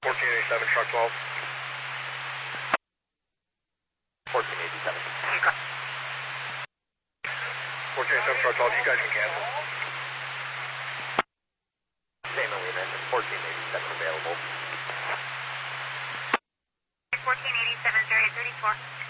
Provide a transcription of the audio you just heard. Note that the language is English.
1487, truck 12. 1487. 1487, truck 12, you guys can cancel. Same and we amended 1487 available. 1487, 34.